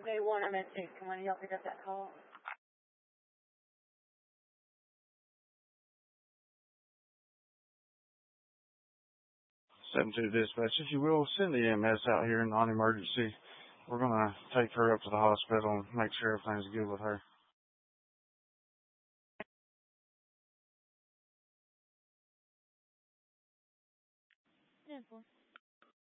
Day one, I'm at 6. Can one of y'all pick up that call? 7-2 dispatch. If you will, send the EMS out here non-emergency. We're going to take her up to the hospital and make sure everything's good with her. Yeah, 4.